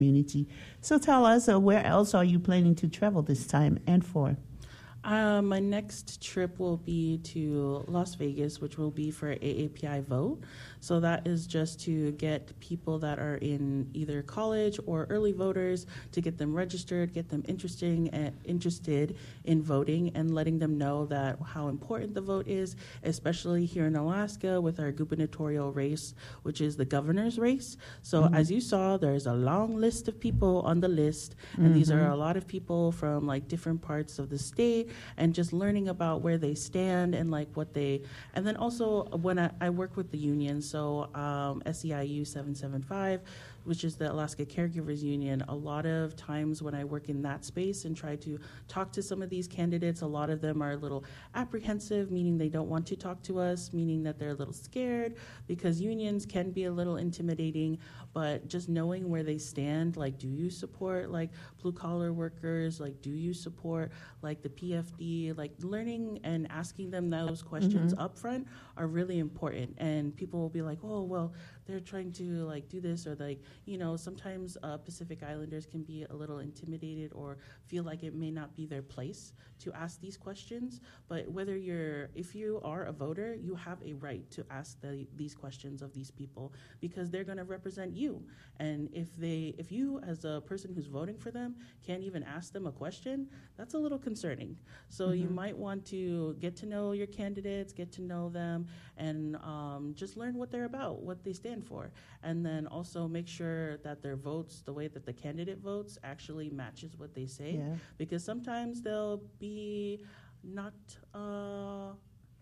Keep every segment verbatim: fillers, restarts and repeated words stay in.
community. So tell us, uh, where else are you planning to travel this time and for? Uh, my next trip will be to Las Vegas, which will be for A A P I Vote. So that is just to get people that are in either college or early voters, to get them registered, get them interesting and interested in voting, and letting them know that how important the vote is, especially here in Alaska with our gubernatorial race, which is the governor's race. So mm-hmm. as you saw, there's a long list of people on the list, and mm-hmm. these are a lot of people from like different parts of the state, and just learning about where they stand and like what they, and then also when I, I work with the union, so um, S E I U seven seven five, which is the Alaska Caregivers Union, a lot of times when I work in that space and try to talk to some of these candidates, a lot of them are a little apprehensive, meaning they don't want to talk to us, meaning that they're a little scared, because unions can be a little intimidating, but just knowing where they stand, like, do you support like blue collar workers, like do you support like the P F D, like learning and asking them those questions mm-hmm. up front are really important. And people will be like, oh, well, they're trying to like do this, or like, you know, sometimes uh, Pacific Islanders can be a little intimidated or feel like it may not be their place to ask these questions. But whether you're, if you are a voter, you have a right to ask the, these questions of these people, because they're going to represent you. And if they, if you as a person who's voting for them can't even ask them a question, that's a little concerning. So mm-hmm. you might want to get to know your candidates, get to know them, and um, just learn what they're about, what they stand for, and then also make sure that their votes, the way that the candidate votes, actually matches what they say, yeah. because sometimes they'll be not uh,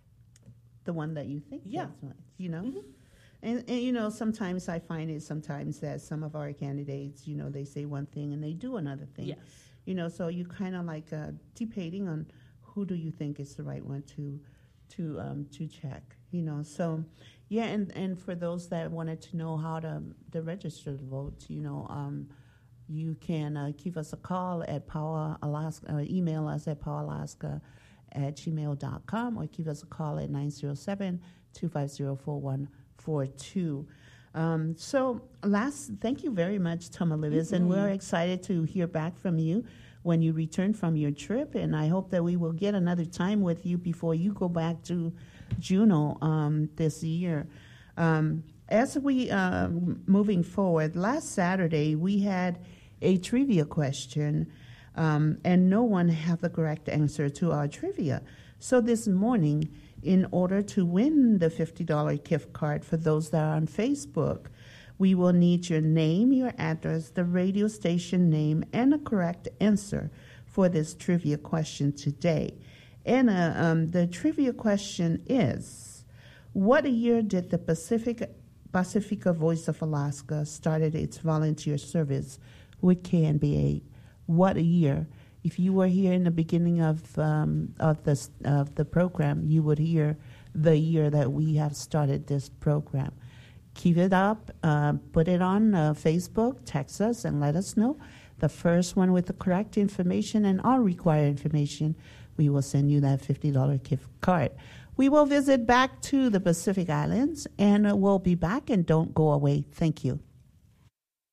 the one that you think. Yeah, right, you know. Mm-hmm. And, and, you know, sometimes I find it sometimes that some of our candidates, you know, they say one thing and they do another thing. Yes. You know, so you kind of like uh, debating on who do you think is the right one to to um, to check, you know. So, yeah, and, and for those that wanted to know how to, to register to vote, you know, um, you can uh, give us a call at Power Alaska, uh, email us at poweralaska at gmail dot com, or give us a call at nine zero seven, two five zero, four one four two. Um, so last, thank you very much, Tamaulipas, mm-hmm. and we're excited to hear back from you when you return from your trip, and I hope that we will get another time with you before you go back to Juneau um, this year. Um, as we, uh, moving forward, last Saturday we had a trivia question, um, and no one had the correct answer to our trivia. So this morning, in order to win the fifty dollars gift card for those that are on Facebook, we will need your name, your address, the radio station name, and a correct answer for this trivia question today. And uh, um, the trivia question is, what year did the Pacific Pacifica Voice of Alaska started its volunteer service with K N B A? What year? If you were here in the beginning of um, of the of the program, you would hear the year that we have started this program. Keep it up, uh, put it on uh, Facebook, text us, and let us know. The first one with the correct information and all required information, we will send you that fifty dollars gift card. We will visit back to the Pacific Islands, and uh, we'll be back, and don't go away. Thank you.